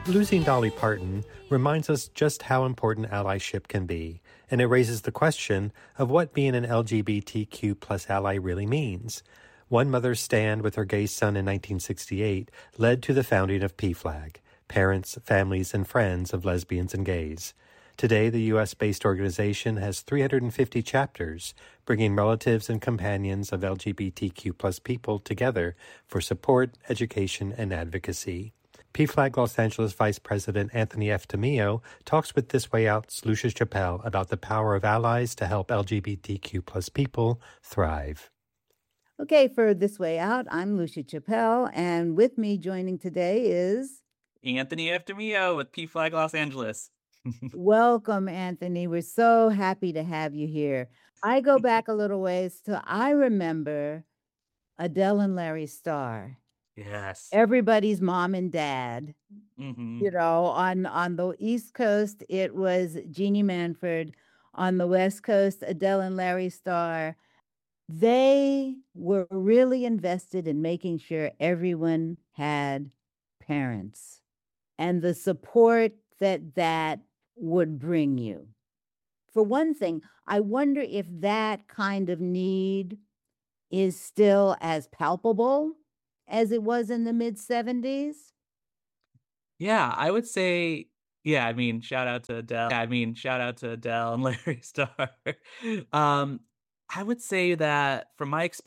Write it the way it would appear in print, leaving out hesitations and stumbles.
Losing Dolly Parton reminds us just how important allyship can be, and it raises the question of what being an LGBTQ plus ally really means. One mother's stand with her gay son in 1968 led to the founding of PFLAG, Parents, Families, and Friends of Lesbians and Gays. Today, the U.S.-based organization has 350 chapters, bringing relatives and companions of LGBTQ plus people together for support, education, and advocacy. PFLAG Los Angeles Vice President Anthony F. DeMio talks with This Way Out's Lucia Chappelle about the power of allies to help LGBTQ plus people thrive. Okay, for This Way Out, I'm Lucia Chappelle, and with me joining today is Anthony F. DeMio with PFLAG Los Angeles. Welcome, Anthony. We're so happy to have you here. I go back a little ways to I remember Adele and Larry Starr. Yes. Everybody's mom and dad. Mm-hmm. You know, on the East Coast, it was Jeannie Manford. On the West Coast, Adele and Larry Starr. They were really invested in making sure everyone had parents and the support that would bring you. For one thing, I wonder if that kind of need is still as palpable as it was in the mid-70s. Yeah, I would say, shout out to Adele. Shout out to Adele and Larry Starr. I would say that from my experience,